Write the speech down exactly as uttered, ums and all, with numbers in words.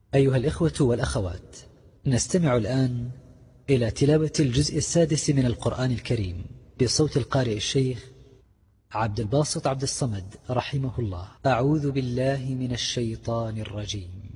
أيها الإخوة والأخوات، نستمع الآن إلى تلاوة الجزء السادس من القرآن الكريم بصوت القارئ الشيخ عبد الباسط عبد الصمد رحمه الله. أعوذ بالله من الشيطان الرجيم.